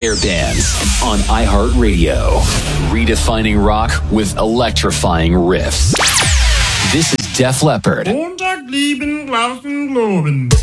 Air Bands on iHeartRadio. Redefining rock with electrifying riffs. This is Def Leppard. Montag lieben, Glauben, Globen.